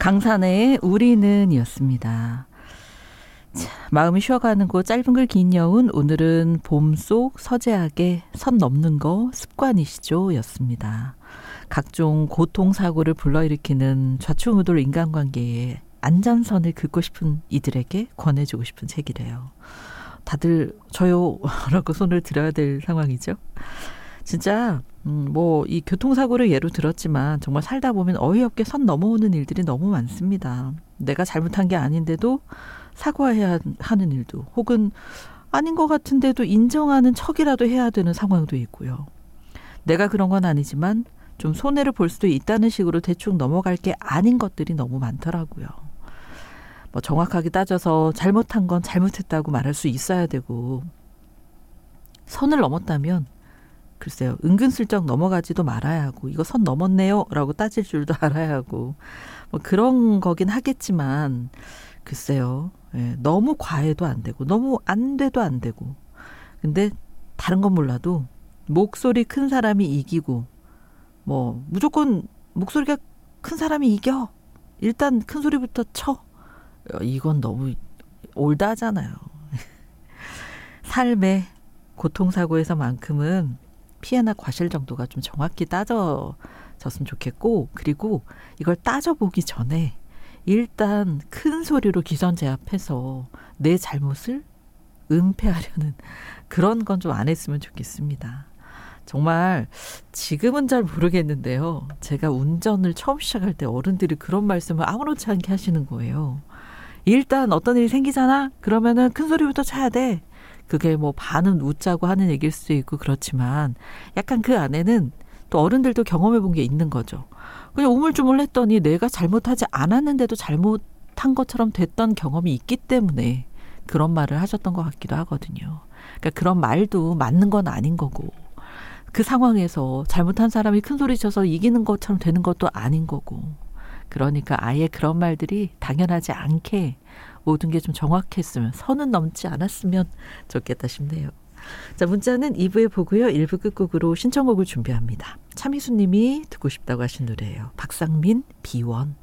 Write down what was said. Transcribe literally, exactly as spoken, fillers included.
강산의 우리는이었습니다. 자, 마음이 쉬어가는 곳 짧은 글 긴 여운, 오늘은 봄 속 서재하게 선 넘는 거 습관이시죠? 였습니다. 각종 고통사고를 불러일으키는 좌충우돌 인간관계에 안전선을 긋고 싶은 이들에게 권해주고 싶은 책이래요. 다들 저요 라고 손을 들어야 될 상황이죠. 진짜 음, 뭐 이 교통사고를 예로 들었지만 정말 살다 보면 어이없게 선 넘어오는 일들이 너무 많습니다. 내가 잘못한 게 아닌데도 사과해야 하는 일도, 혹은 아닌 것 같은데도 인정하는 척이라도 해야 되는 상황도 있고요. 내가 그런 건 아니지만 좀 손해를 볼 수도 있다는 식으로 대충 넘어갈 게 아닌 것들이 너무 많더라고요. 뭐 정확하게 따져서 잘못한 건 잘못했다고 말할 수 있어야 되고, 선을 넘었다면 글쎄요, 은근슬쩍 넘어가지도 말아야 하고, 이거 선 넘었네요 라고 따질 줄도 알아야 하고, 뭐 그런 거긴 하겠지만 글쎄요, 예, 너무 과해도 안 되고 너무 안 돼도 안 되고. 근데 다른 건 몰라도 목소리 큰 사람이 이기고, 뭐 무조건 목소리가 큰 사람이 이겨, 일단 큰 소리부터 쳐, 이건 너무 올드하잖아요. 삶의 고통사고에서만큼은 피해나 과실 정도가 좀 정확히 따져졌으면 좋겠고, 그리고 이걸 따져보기 전에 일단 큰 소리로 기선제압해서 내 잘못을 은폐하려는 그런 건 좀 안 했으면 좋겠습니다. 정말 지금은 잘 모르겠는데요. 제가 운전을 처음 시작할 때 어른들이 그런 말씀을 아무렇지 않게 하시는 거예요. 일단 어떤 일이 생기잖아? 그러면은 큰 소리부터 쳐야 돼. 그게 뭐 반은 웃자고 하는 얘기일 수도 있고 그렇지만, 약간 그 안에는 또 어른들도 경험해 본 게 있는 거죠. 그냥 우물쭈물 했더니 내가 잘못하지 않았는데도 잘못한 것처럼 됐던 경험이 있기 때문에 그런 말을 하셨던 것 같기도 하거든요. 그러니까 그런 말도 맞는 건 아닌 거고, 그 상황에서 잘못한 사람이 큰 소리 쳐서 이기는 것처럼 되는 것도 아닌 거고, 그러니까 아예 그런 말들이 당연하지 않게 모든 게 좀 정확했으면, 선은 넘지 않았으면 좋겠다 싶네요. 자, 문자는 이 부에 보고요. 일 부 끝곡으로 신청곡을 준비합니다. 차미수님이 듣고 싶다고 하신 노래예요. 박상민, 비원.